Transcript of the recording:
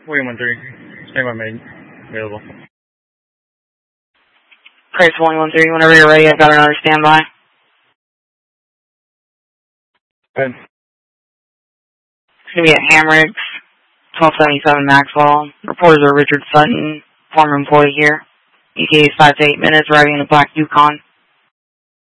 William 13, stand by main, available. Chris, William 13, whenever you're ready, I've got another standby. Good. It's going to be at Hamricks, 1277 Maxwell. Reporters are Richard Sutton, former employee here. ETA is 5 to 8 minutes, arriving in a black Yukon.